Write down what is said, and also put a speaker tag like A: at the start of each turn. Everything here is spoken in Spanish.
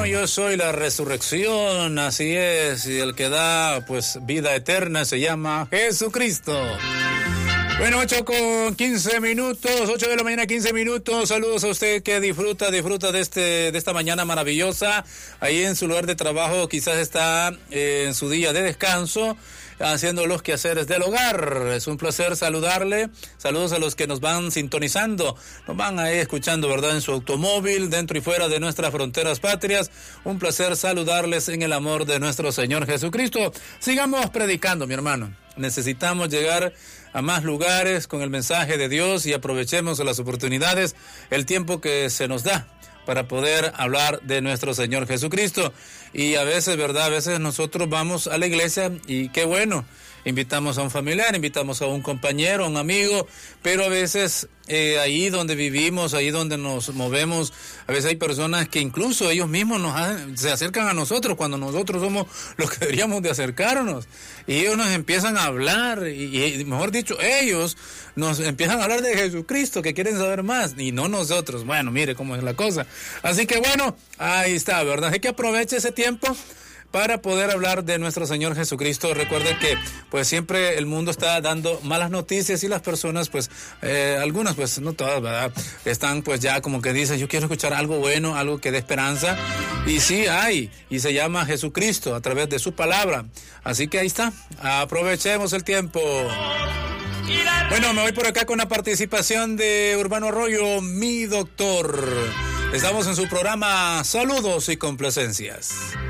A: yo soy la resurrección, así es, y el que da, pues, vida eterna se llama Jesucristo. Bueno, 8:15, 8 de la mañana, 15 minutos. Saludos a usted que disfruta de esta mañana maravillosa. Ahí en su lugar de trabajo, quizás está en su día de descanso, haciendo los quehaceres del hogar. Es un placer saludarle. Saludos a los que nos van sintonizando, nos van ahí escuchando, ¿verdad? En su automóvil, dentro y fuera de nuestras fronteras patrias. Un placer saludarles en el amor de nuestro Señor Jesucristo. Sigamos predicando, mi hermano. Necesitamos llegar a más lugares con el mensaje de Dios y aprovechemos las oportunidades, el tiempo que se nos da para poder hablar de nuestro Señor Jesucristo. Y a veces, ¿verdad? A veces nosotros vamos a la iglesia y qué bueno, invitamos a un familiar, invitamos a un compañero, a un amigo, pero a veces ahí donde vivimos, ahí donde nos movemos, a veces hay personas que incluso ellos mismos se acercan a nosotros cuando nosotros somos los que deberíamos de acercarnos. Y ellos nos empiezan a hablar, y mejor dicho, ellos nos empiezan a hablar de Jesucristo, que quieren saber más, y no nosotros. Bueno, mire cómo es la cosa. Así que bueno, ahí está, ¿verdad? Hay que aprovechar ese tiempo para poder hablar de nuestro Señor Jesucristo. Recuerden que pues siempre el mundo está dando malas noticias y las personas pues algunas pues no todas, ¿verdad? Están pues ya como que dicen, yo quiero escuchar algo bueno, algo que dé esperanza, y sí hay, y se llama Jesucristo a través de su palabra. Así que ahí está, aprovechemos el tiempo. Bueno, me voy por acá con la participación de Urbano Arroyo, mi doctor. Estamos en su programa Saludos y Complacencias.